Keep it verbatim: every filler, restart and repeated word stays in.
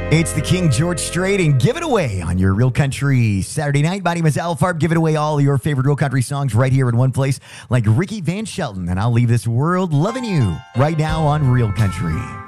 It's the King George Strait and Give It Away on your Real Country Saturday night. My name is Al Farb. Give it away all your favorite Real Country songs right here in one place, like Ricky Van Shelton. And I'll leave this world loving you right now on Real Country.